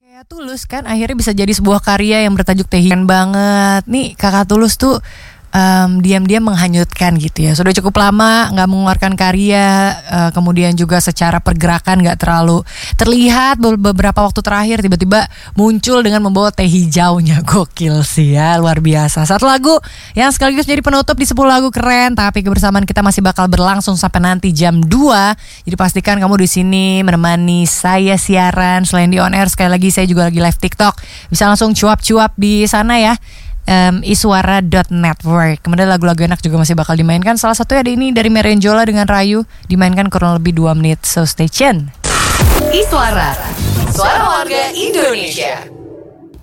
Kayak Tulus kan akhirnya bisa jadi sebuah karya yang bertajuk Tehian banget. Nih Kakak Tulus tuh diam-diam menghanyutkan gitu ya. Sudah cukup lama nggak mengeluarkan karya, kemudian juga secara pergerakan nggak terlalu terlihat. Beberapa waktu terakhir tiba-tiba muncul dengan membawa teh hijaunya. Gokil sih ya, luar biasa. Satu lagu yang sekaligus jadi penutup di 10 lagu keren, tapi kebersamaan kita masih bakal berlangsung sampai nanti jam 2. Jadi pastikan kamu di sini menemani saya siaran. Selain di on air, sekali lagi saya juga lagi live TikTok. Bisa langsung cuap-cuap di sana ya. Iswara.network. Kemudian lagu-lagu enak juga masih bakal dimainkan. Salah satunya ada ini dari Merenjola dengan Rayu, dimainkan kurang lebih 2 menit. So stay tune. Iswara, suara warga Indonesia.